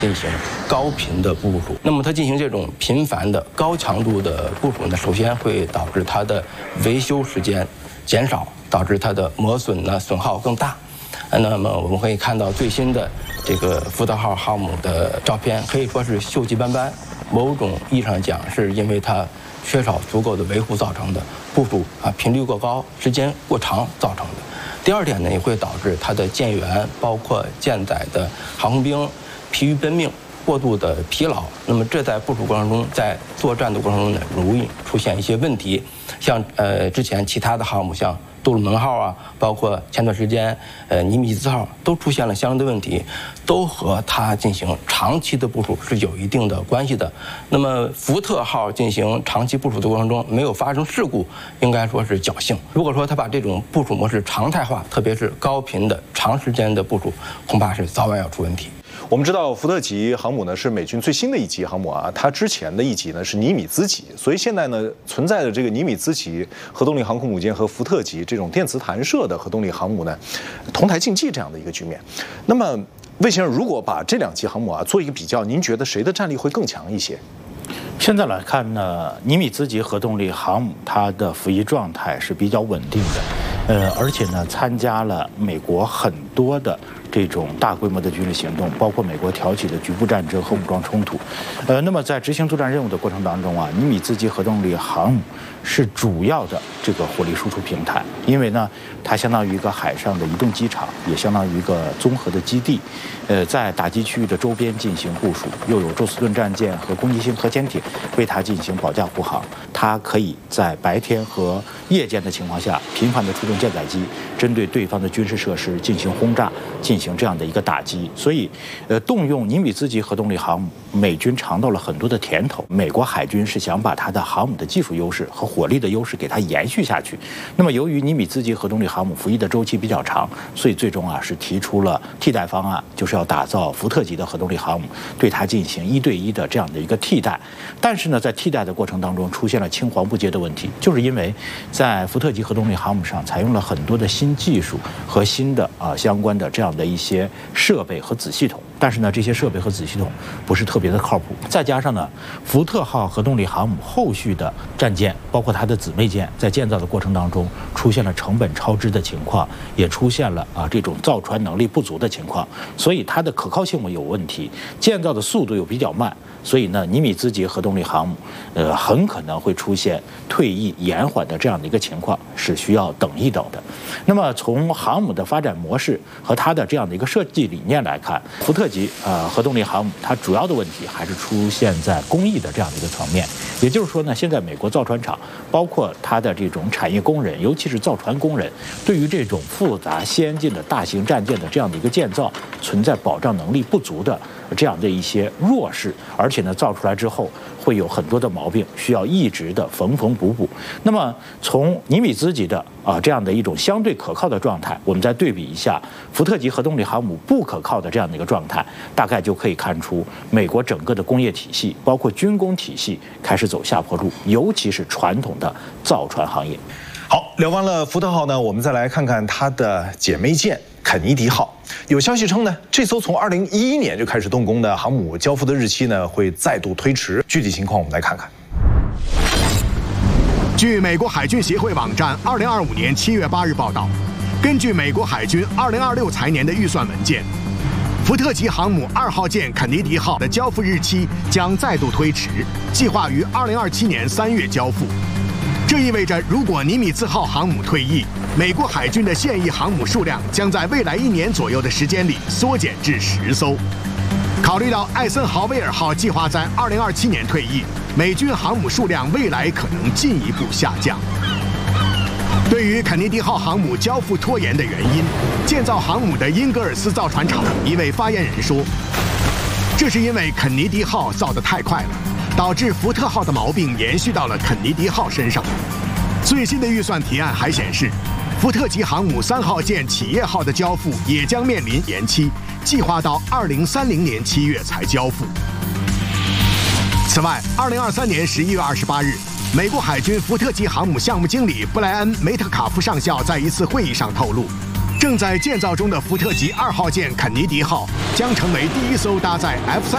进行高频的部署。那么它进行这种频繁的高强度的部署呢，首先会导致它的维修时间减少，导致它的磨损呢损耗更大。那么我们可以看到最新的这个福特号航母的照片，可以说是锈迹斑斑，某种意义上讲是因为它缺少足够的维护造成的，部署频率过高，时间过长造成的。第二点呢，也会导致它的舰员包括舰载的航空兵疲于奔命，过度的疲劳。那么这在部署过程中，在作战的过程中呢，容易出现一些问题。像之前其他的航母，像杜鲁门号啊，包括前段时间尼米兹号都出现了相应的问题，都和它进行长期的部署是有一定的关系的。那么福特号进行长期部署的过程中没有发生事故，应该说是侥幸。如果说它把这种部署模式常态化，特别是高频的长时间的部署，恐怕是早晚要出问题。 我们知道福特级航母呢是美军最新的一级航母啊，它之前的一级呢是尼米兹级，所以现在呢存在的这个尼米兹级核动力航空母舰和福特级这种电磁弹射的核动力航母呢同台竞技这样的一个局面。那么魏先生，如果把这两级航母啊做一个比较，您觉得谁的战力会更强一些？ 现在来看呢，尼米兹级核动力航母它的服役状态是比较稳定的，而且呢参加了美国很多的这种大规模的军事行动，包括美国挑起的局部战争和武装冲突。那么在执行作战任务的过程当中啊，尼米兹级核动力航母是主要的这个火力输出平台，因为呢它相当于一个海上的移动机场，也相当于一个综合的基地，在打击区域的周边进行部署，又有宙斯盾战舰和攻击性核潜艇为它进行保驾护航。它可以在白天和夜间的情况下频繁地出动舰载机，针对对方的军事设施进行轰炸，进行这样的一个打击。所以动用尼米兹级核动力航母，美军尝到了很多的甜头。美国海军是想把它的航母的技术优势和火力的优势给它延续下去。那么由于尼米兹级核动力航母服役的周期比较长，所以最终是提出了替代方案，就是要打造福特级的核动力航母，对它进行1对1的这样的一个替代。但是呢，在替代的过程当中出现了青黄不接的问题，就是因为在福特级核动力航母上采用了很多的新技术和新的相关的这样的一些设备和子系统，但是呢，这些设备和子系统不是特别的靠谱。再加上呢，福特号核动力航母后续的战舰，包括它的姊妹舰，在建造的过程当中出现了成本超支的情况，也出现了这种造船能力不足的情况，所以它的可靠性有问题，建造的速度又比较慢，所以呢，尼米兹级核动力航母很可能会出现退役延缓的这样的一个情况，是需要等一等的。那么从航母的发展模式和它的这样的一个设计理念来看，福特级核动力航母它主要的问题还是出现在工艺的这样的一个层面。也就是说呢，现在美国造船厂包括它的这种产业工人，尤其是造船工人，对于这种复杂先进的大型战舰的这样的一个建造，存在保障能力不足的这样的一些弱势，而且呢，造出来之后会有很多的毛病，需要一直的缝缝补补。那么从尼米兹级的这样的一种相对可靠的状态，我们再对比一下福特级核动力航母不可靠的这样的一个状态，大概就可以看出美国整个的工业体系，包括军工体系开始走下坡路，尤其是传统的造船行业。 好，聊完了福特号呢，我们再来看看它的姐妹舰肯尼迪号。有消息称呢，这艘从2011年就开始动工的航母交付的日期呢会再度推迟。具体情况我们来看看。 据美国海军协会网站2025年7月8日报道，根据美国海军2026财年的预算文件，福特级航母2号舰肯尼迪号的交付日期将再度推迟，计划于2027年3月交付。这意味着，如果尼米兹号航母退役，美国海军的现役航母数量将在未来1年左右的时间里缩减至10艘。考虑到艾森豪威尔号计划在2027年退役，美军航母数量未来可能进一步下降。对于肯尼迪号航母交付拖延的原因，建造航母的英格尔斯造船厂一位发言人说，这是因为肯尼迪号造得太快了，导致福特号的毛病延续到了肯尼迪号身上。最新的预算提案还显示，福特级航母3号舰企业号的交付也将面临延期，计划到2030年7月才交付。此外，2023年11月28日，美国海军福特级航母项目经理布莱恩·梅特卡夫上校在一次会议上透露，正在建造中的福特级2号舰肯尼迪号将成为第一艘搭载 F-35